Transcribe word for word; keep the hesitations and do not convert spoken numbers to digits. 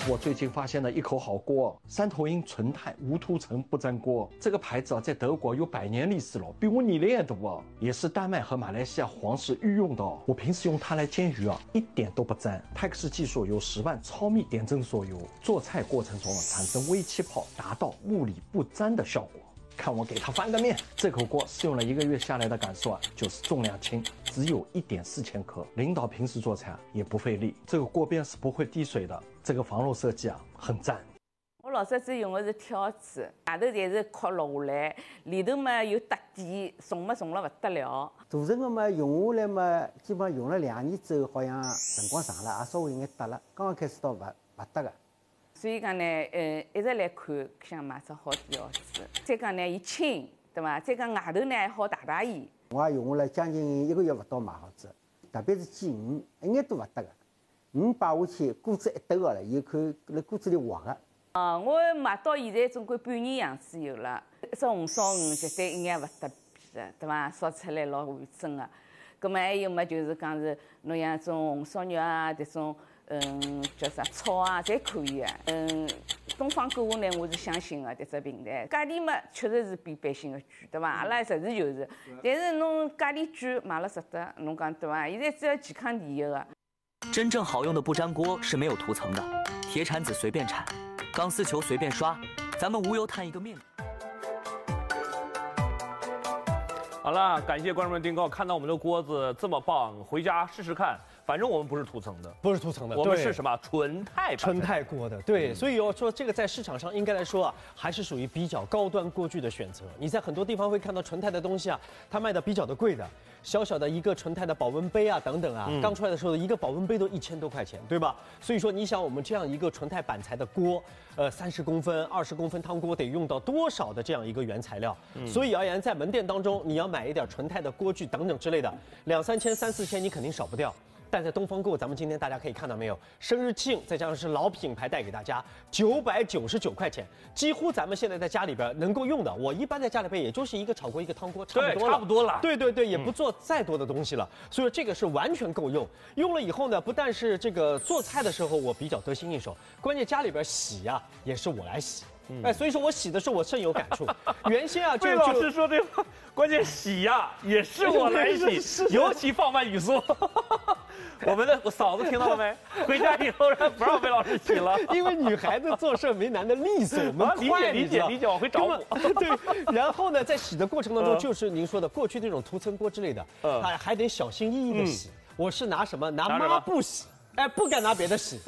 是我最近发现的一口好锅——三头鹰纯钛无涂层不粘锅。这个牌子啊，在德国有百年历史了，比我年龄还大啊！也是丹麦和马来西亚皇室御用的哦。我平时用它来煎鱼啊，一点都不粘。泰克斯技术由十万超密点阵所有，做菜过程中啊产生微气泡，达到物理不粘的效果。 看我给它翻个面，这口锅试用了一个月下来的感受啊，就是重量轻，只有一点四千克。领导平时做菜啊也不费力，这个锅边是不会滴水的。这个防漏设计啊很赞。 我老早子用的是挑子，外头侪是壳落下来，里头嘛有搭底，重嘛重了不得了。 大成个嘛用下来嘛，基本上用了两年之后，好像辰光长了，也稍微有眼搭了。刚刚开始倒勿勿搭个。 所以讲呢，呃，一直来看，想买只好料子。再讲呢，伊轻，对伐？再讲外头呢还好汏汏伊。 我也用下来将近一个月勿到买好子，特别是煎鱼，一眼都勿搭个。鱼摆下去，锅子一抖个了，伊看辣锅子里滑个。 哦，我买到现在总归半年样子有了。一只红烧鱼绝对一眼勿搭边的，对伐？烧出来老完整个。葛末还有么，就是讲是侬像种红烧肉啊，这种。 嗯，叫啥炒啊，侪可以啊。嗯，东方购物呢，我是相信的，迭只平台价钿嘛，确实是比百姓的贵，对伐？阿拉实事求是。但是侬价钿贵，买了值得，侬讲对伐？现在只要健康第一个。 真正好用的不粘锅是没有涂层的，铁铲子随便铲，钢丝球随便刷，咱们无忧探一个面。 好了，感谢观众们订购，看到我们的锅子这么棒，回家试试看。反正我们不是涂层的， 不是涂层的， 我们是什么纯钛纯钛锅的。对，嗯、所以要说这个在市场上应该来说啊，还是属于比较高端锅具的选择。你在很多地方会看到纯钛的东西啊，它卖的比较的贵的，小小的一个纯钛的保温杯啊等等啊，嗯、刚出来的时候一个保温杯都一千多块钱，对吧？所以说你想我们这样一个纯钛板材的锅，呃，三十公分、二十公分汤锅得用到多少的这样一个原材料？嗯、所以而言，在门店当中，你要买一点纯钛的锅具等等之类的，两三千、三四千你肯定少不掉。 但在东方购，咱们今天大家可以看到没有？生日庆再加上是老品牌带给大家九百九十九块钱，几乎咱们现在在家里边能够用的，我一般在家里边也就是一个炒锅一个汤锅，差不多了， 差不多了。 对对对，也不做再多的东西了，嗯、所以说这个是完全够用。用了以后呢，不但是这个做菜的时候我比较得心应手，关键家里边洗呀、啊、也是我来洗。 嗯、哎，所以说我洗的时候我深有感触。原先啊，就魏老师说这话，关键洗呀、啊、也是我来洗，尤其放慢语速。我们的我嫂子听到了没？回家以后让不让魏老师洗了， 因为女孩子做事没男的利索，我们快， 理解理解理解，往回找我。 对，然后呢，在洗的过程当中，就是您说的过去那种涂层锅之类的，还还得小心翼翼的洗。我是拿什么？拿抹布洗，哎，不敢拿别的洗。